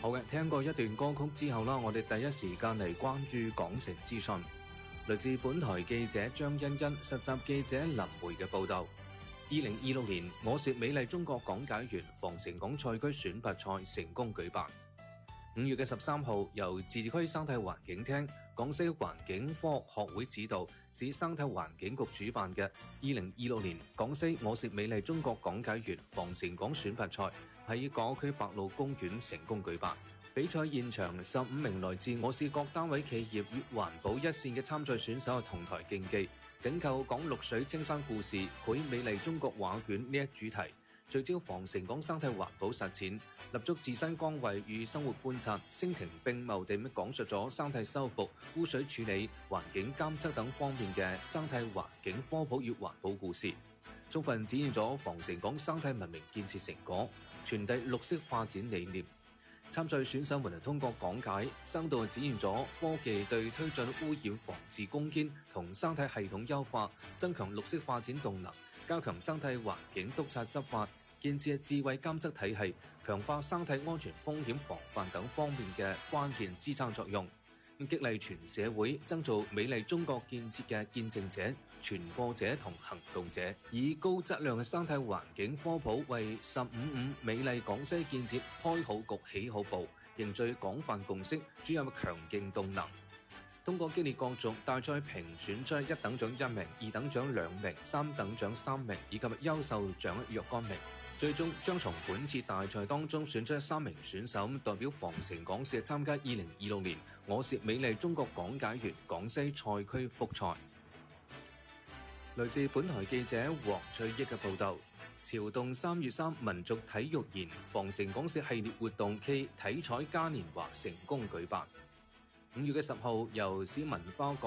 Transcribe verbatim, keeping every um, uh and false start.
好嘅，聽過一段歌曲之後啦，我哋第一時間嚟關注港城資訊。來自本台記者張欣欣、實習記者林梅嘅報道。二零二六年我是美麗中國講解員防城港賽區選拔賽成功舉辦。五月嘅十三號，由自治區生態環境廳、廣西環境科學學會指導，市生態環境局主辦嘅二零二六年廣西我是美麗中國講解員防城港選拔賽喺港區百路公園成功舉辦。比賽現場，十五名來自我市各單位企業與環保一線嘅參賽選手同台競技，緊扣講綠水青山故事、繪美麗中國畫卷呢一主題，聚焦防城港生態環保實踐，立足自身崗位與生活觀察，聲情並茂地講述咗生態修復、污水處理、環境監測等方面嘅生態環境科普與環保故事，充分展現咗防城港生態文明建設成果，傳遞綠色發展理念。參賽選手們通過講解，生動展現咗科技對推進污染防治攻堅同生態系統優化、增強綠色發展動能、加強生態環境督察執法、建設智慧監測體系、強化生態安全風險防範等方面嘅關鍵支撐作用，激勵全社會爭做美麗中國建設嘅見證者、傳播者同行動者，以高質量嘅生態環境科普為十五五美麗廣西建設開好局起好步，凝聚廣泛共識，注入強勁動能。通過激烈角逐，大賽評選出一等獎一名、二等獎兩名、三等獎三名以及優秀獎若干名。最終將從本次大賽當中選出三名選手，代表防城港市參加二零二六年我是美麗中國講解員廣西賽區複賽。來自本台記者黃翠益嘅報道。潮動三月三民族體育研防城港市系列活動暨體彩嘉年華成功舉辦。五月嘅十號，由市文化